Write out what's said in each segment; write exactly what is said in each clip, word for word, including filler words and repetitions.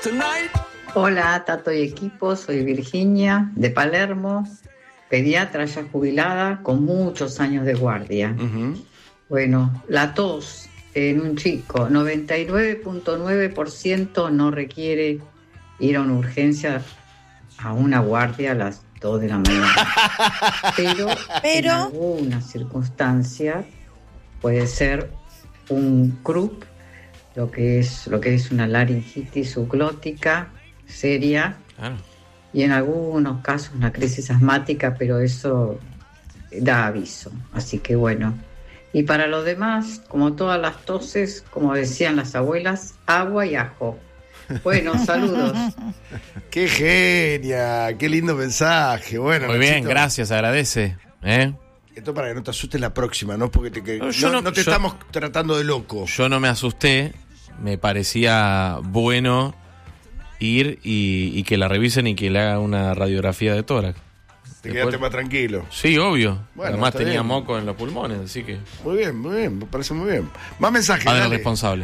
Hola, Tato y equipo, soy Virginia de Palermo, pediatra ya jubilada con muchos años de guardia. Uh-huh. Bueno, la tos en un chico, noventa y nueve punto nueve por ciento no requiere ir a una urgencia a una guardia a las dos de la mañana. Pero, Pero... en algunas circunstancias puede ser un C R U P, lo que es, lo que es una laringitis subglótica seria, ah. y en algunos casos una crisis asmática, pero eso da aviso. Así que bueno. Y para los demás, como todas las toses, como decían las abuelas, agua y ajo. Bueno, saludos. ¡Qué genia! ¡Qué lindo mensaje! Bueno, muy Nachito, bien, gracias, agradece. ¿eh? Esto para que no te asustes la próxima, ¿no? Porque te, que, no, no, no, no te yo, estamos tratando de loco. Yo no me asusté, me parecía bueno ir y, y que la revisen y que le haga una radiografía de tórax. Te Después, quedaste más tranquilo. Sí, obvio. Bueno, además tenía bien. moco en los pulmones, así que... Muy bien, muy bien, me parece muy bien. Más mensajes, Padre responsable.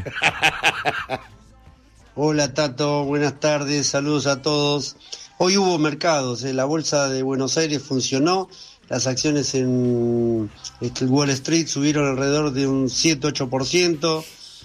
Hola, Tato, buenas tardes, saludos a todos. Hoy hubo mercados, eh, la bolsa de Buenos Aires funcionó, las acciones en Wall Street subieron alrededor de un siete a ocho por ciento,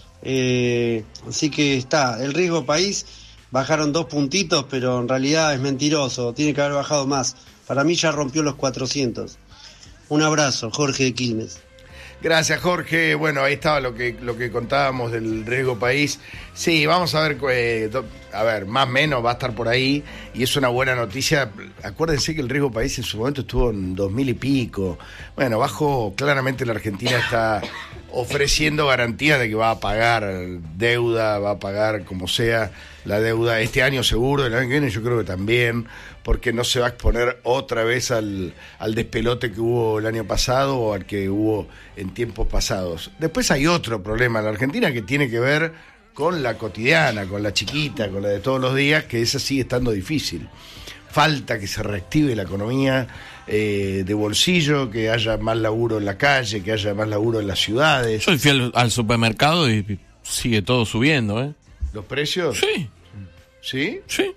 eh, así que está, el riesgo país bajaron dos puntitos, pero en realidad es mentiroso, tiene que haber bajado más. Para mí ya rompió los cuatrocientos. Un abrazo, Jorge de Quilmes. Gracias, Jorge. Bueno, ahí estaba lo que lo que contábamos del riesgo país. Sí, vamos a ver, eh, do, a ver, más o menos va a estar por ahí y es una buena noticia. Acuérdense que el riesgo país en su momento estuvo en dos mil y pico. Bueno, bajo, claramente la Argentina está ofreciendo garantías de que va a pagar deuda, va a pagar como sea la deuda este año seguro, el año que viene yo creo que también, porque no se va a exponer otra vez al, al despelote que hubo el año pasado o al que hubo en tiempos pasados. Después hay otro problema en la Argentina que tiene que ver con la cotidiana, con la chiquita, con la de todos los días, que esa sigue estando difícil. Falta que se reactive la economía eh, de bolsillo, que haya más laburo en la calle, que haya más laburo en las ciudades. Yo fui al, al supermercado y sigue todo subiendo, ¿eh? ¿Los precios? Sí. ¿Sí? Sí.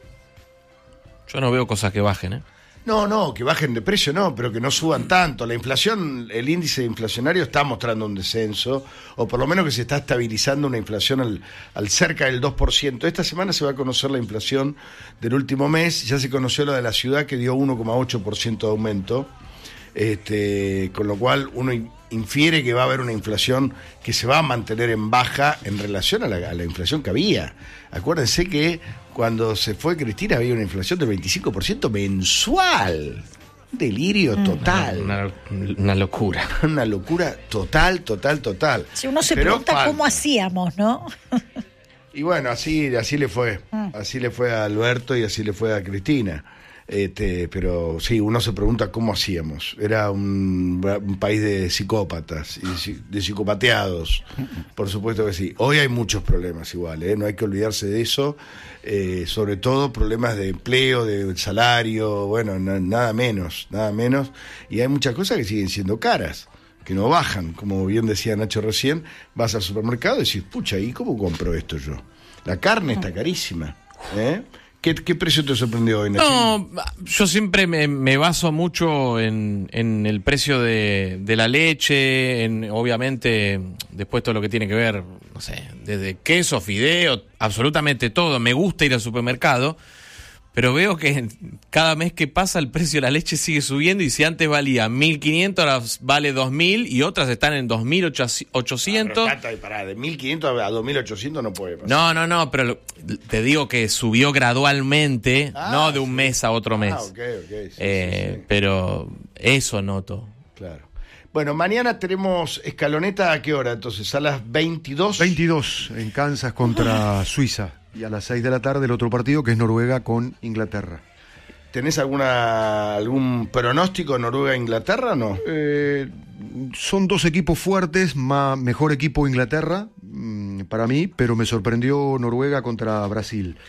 Yo no veo cosas que bajen, ¿eh? No, no, que bajen de precio no, pero que no suban tanto. La inflación, el índice inflacionario está mostrando un descenso, o por lo menos que se está estabilizando una inflación al, al cerca del dos por ciento. Esta semana se va a conocer la inflación del último mes, ya se conoció la de la ciudad que dio uno coma ocho por ciento de aumento, este, con lo cual uno infiere que va a haber una inflación que se va a mantener en baja en relación a la, a la inflación que había. Acuérdense que cuando se fue Cristina había una inflación del veinticinco por ciento mensual. Un delirio total. Una, una, una locura. Una locura total, total, total. Si uno se Pero pregunta falta. cómo hacíamos, ¿no? Y bueno, así, así le fue. Así le fue a Alberto y así le fue a Cristina. Este, pero sí, uno se pregunta cómo hacíamos. Era un, un país de psicópatas y de psicopateados, por supuesto que sí. Hoy hay muchos problemas igual, ¿eh? No hay que olvidarse de eso, eh, sobre todo problemas de empleo, de salario, bueno, na, nada menos, nada menos. Y hay muchas cosas que siguen siendo caras, que no bajan, como bien decía Nacho recién. Vas al supermercado y decís, pucha, ¿y cómo compro esto yo? La carne está carísima, ¿eh? ¿Qué, ¿Qué precio te sorprendió hoy, Nacho? No, yo siempre me, me baso mucho en, en el precio de, de la leche, en obviamente después todo lo que tiene que ver, no sé, desde queso, fideo, absolutamente todo. Me gusta ir al supermercado, pero veo que cada mes que pasa el precio de la leche sigue subiendo y si antes valía mil quinientos, ahora vale dos mil y otras están en dos mil ochocientos. Ah, pero pará, de mil quinientos a dos mil ochocientos no puede pasar. No, no, no, pero lo, te digo que subió gradualmente, ah, no de un sí. mes a otro mes. Ah, ok, ok. Sí, eh, sí, sí. Pero eso noto. Claro. Bueno, mañana tenemos escaloneta, ¿a qué hora? Entonces, a las veintidós. veintidós en Kansas contra Suiza. Y a las seis de la tarde el otro partido que es Noruega con Inglaterra. ¿Tenés alguna algún pronóstico Noruega-Inglaterra o no? Eh, son dos equipos fuertes, más, mejor equipo Inglaterra mmm, para mí, pero me sorprendió Noruega contra Brasil.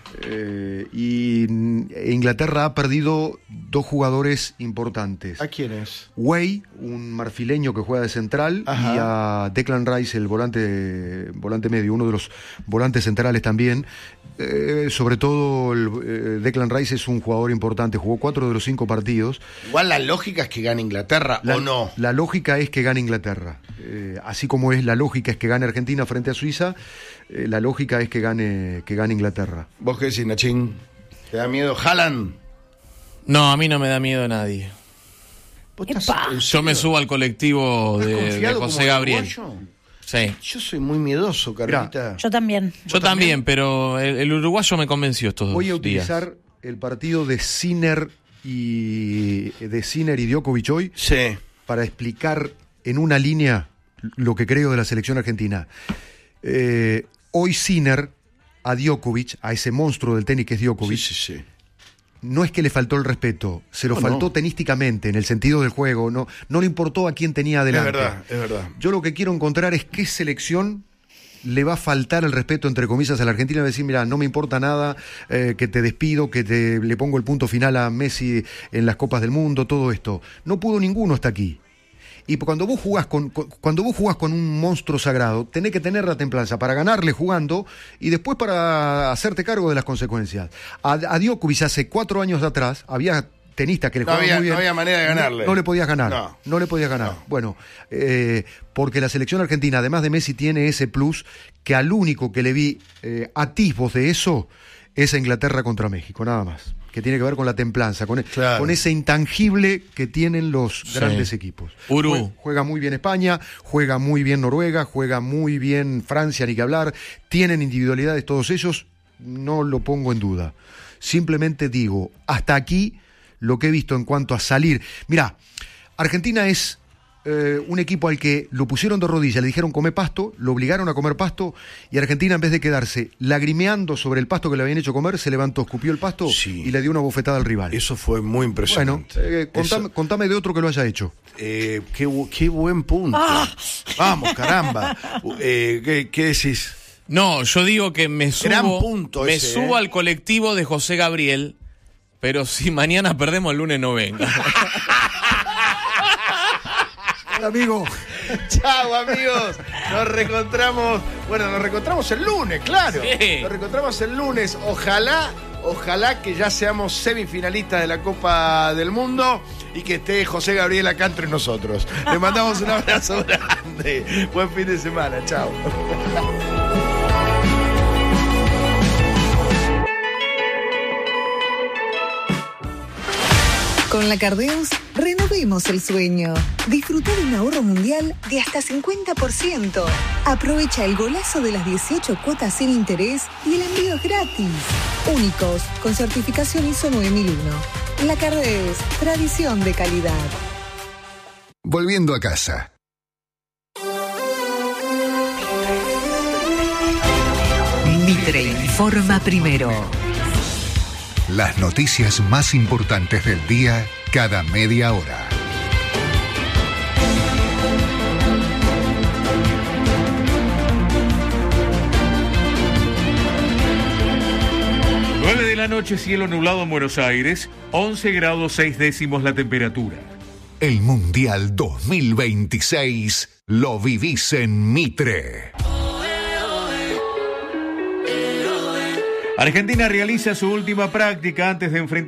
Eh, y Inglaterra ha perdido dos jugadores importantes. ¿A quiénes? Way, un marfileño que juega de central, Ajá. y a Declan Rice, el volante, volante medio, uno de los volantes centrales también. Eh, sobre todo el, eh, Declan Rice es un jugador importante, jugó cuatro de los cinco partidos. Igual la lógica es que gane Inglaterra, La, ¿o no? La lógica es que gane Inglaterra. Eh, así como es la lógica es que gane Argentina frente a Suiza, eh, la lógica es que gane, que gane Inglaterra. ¿Vos qué decís, Nachín? ¿Te da miedo Haaland? No, a mí no me da miedo nadie. ¿Vos estás- en Yo serio? me subo al colectivo ¿Estás de, de confiado José como Gabriel. uruguayo? Sí. Yo soy muy miedoso, Carlita. Yo también. Yo también, pero el, el uruguayo me convenció estos Voy a dos días. utilizar el partido de Sinner y de Sinner y Djokovic hoy Sí. para explicar en una línea lo que creo de la selección argentina. Eh, hoy Sinner a Djokovic, a ese monstruo del tenis que es Djokovic, Sí, sí, sí. no es que le faltó el respeto, se lo No, faltó no. tenísticamente, en el sentido del juego, no, no le importó a quién tenía Es adelante. verdad, es verdad. Yo lo que quiero encontrar es qué selección le va a faltar el respeto, entre comillas, a la Argentina, de decir, mira, no me importa nada, eh, que te despido, que te, le pongo el punto final a Messi en las Copas del Mundo, todo esto. No pudo ninguno hasta aquí. Y cuando vos jugás con, con- cuando vos jugás con un monstruo sagrado, tenés que tener la templanza para ganarle jugando y después para hacerte cargo de las consecuencias. A, a Djokovic hace cuatro años atrás había tenistas que le No jugaban había- muy bien. no había manera de ganarle. No, no le podías ganar. No. No, le podías ganar. No. Bueno, eh, porque la selección argentina, además de Messi, tiene ese plus que al único que le vi eh, atisbos de eso es a Inglaterra contra México, nada más. Que tiene que ver con la templanza, con, Claro. con ese intangible que tienen los Sí. grandes equipos. Uru. Jue- Juega muy bien España, juega muy bien Noruega, juega muy bien Francia, ni que hablar. Tienen individualidades todos ellos, no lo pongo en duda. Simplemente digo, hasta aquí lo que he visto en cuanto a salir. Mirá, Argentina es eh, un equipo al que lo pusieron de rodillas, le dijeron come pasto, lo obligaron a comer pasto, y Argentina, en vez de quedarse lagrimeando sobre el pasto que le habían hecho comer, se levantó, escupió el pasto Sí. y le dio una bofetada al rival. Eso fue muy Bueno, impresionante. eh, contame, Eso- contame de otro que lo haya hecho. eh, qué, bu- qué buen punto. Vamos, caramba. Eh, ¿qué, qué decís? No, yo digo que me Gran subo, punto me ese, subo ¿eh? al colectivo de José Gabriel, pero si mañana perdemos, el lunes no venga. Hola, amigo. Chao, amigos. Nos reencontramos. Bueno, nos reencontramos el lunes, claro. Sí. Nos reencontramos el lunes. Ojalá, ojalá que ya seamos semifinalistas de la Copa del Mundo y que esté José Gabriel acá entre nosotros. Le mandamos un abrazo grande. Buen fin de semana. Chao. Con la Cardeus, renovemos el sueño. Disfruta de un ahorro mundial de hasta cincuenta por ciento. Aprovecha el golazo de las dieciocho cuotas sin interés y el envío es gratis. Únicos, con certificación I S O nueve mil uno. La Cardeus, tradición de calidad. Volviendo a casa. Mitre informa primero. Las noticias más importantes del día cada media hora. nueve de la noche, cielo nublado en Buenos Aires, once grados seis décimos la temperatura. El Mundial dos mil veintiséis lo vivís en Mitre. Argentina realiza su última práctica antes de enfrentar